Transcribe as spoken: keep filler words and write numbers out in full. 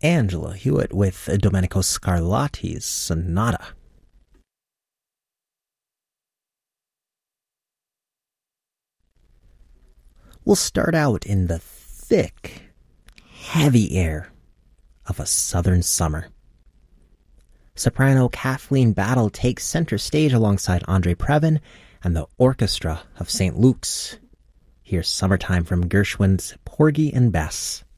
Angela Hewitt with Domenico Scarlatti's Sonata. We'll start out in the thick, heavy air of a southern summer. Soprano Kathleen Battle takes center stage alongside Andre Previn and the orchestra of Saint Luke's. Here's Summertime from Gershwin's Porgy and Bess.